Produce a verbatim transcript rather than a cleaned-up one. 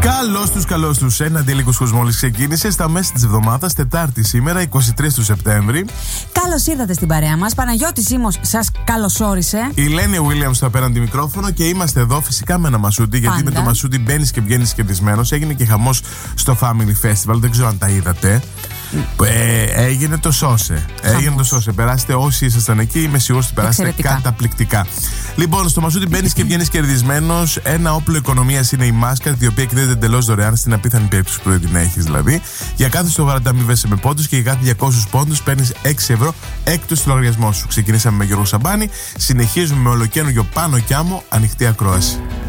Καλώς τους, καλώς τους. Ένα αντίλικος μόλις ξεκίνησε στα μέσα της εβδομάδας, Τετάρτη σήμερα, εικοστή τρίτη του Σεπτέμβρη. Καλώς ήρθατε στην παρέα μας. Παναγιώτης Σίμος σας καλωσόρισε. Η Λένη Williams στο απέναντι μικρόφωνο και είμαστε εδώ φυσικά με ένα Μασούτι. Γιατί Πάντα. με το Μασούτι μπαίνεις και βγαίνεις κερδισμένος. Έγινε και χαμός στο Family Festival, δεν ξέρω αν τα είδατε. Ε, έγινε το Σώσε. Έγινε το Σώσε. Περάστε όσοι ήσασταν εκεί, είμαι σίγουρος ότι περάσετε Εξαιρετικά. καταπληκτικά. Λοιπόν, στο Μασούτι μπαίνεις και βγαίνεις κερδισμένος. Ένα όπλο οικονομίας είναι η μάσκα, η οποία εκδίδεται εντελώς δωρεάν στην απίθανη περίπτωση που δεν την έχεις δηλαδή. Για κάθε στο γράμμα αμείβεσαι με πόντους και για κάθε διακόσιους πόντους παίρνεις έξι ευρώ έκπτωση στο λογαριασμό σου. Ξεκινήσαμε με Γιώργο Σαμπάνη, συνεχίζουμε με ολοκαίνουργιο Πάνο Κιάμο, ανοιχτή ακρόαση.